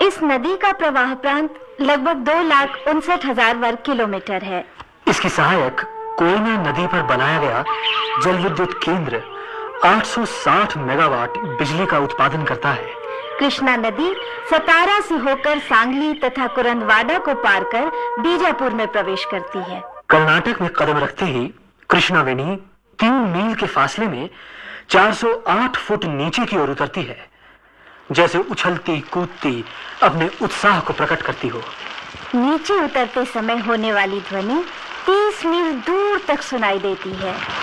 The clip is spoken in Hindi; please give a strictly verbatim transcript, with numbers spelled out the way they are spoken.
इस नदी का प्रवाह प्रांत लगभग दो लाख उनसठ हजार वर्ग किलोमीटर है। इसकी सहायक कोयना नदी पर बनाया गया जल विद्युत केंद्र आठ सौ साठ मेगावाट बिजली का उत्पादन करता है। कृष्णा नदी सतारा से होकर सांगली तथा कुरंदवाड़ा को पार कर बीजापुर में प्रवेश करती है। कर्नाटक में कदम रखते ही कृष्णावेणी तीन मील के फासले में चार सौ आठ फुट नीचे की ओर उतरती है, जैसे उछलती कूदती अपने उत्साह को प्रकट करती हो। नीचे उतरते समय होने वाली ध्वनि तीस मील दूर तक सुनाई देती है।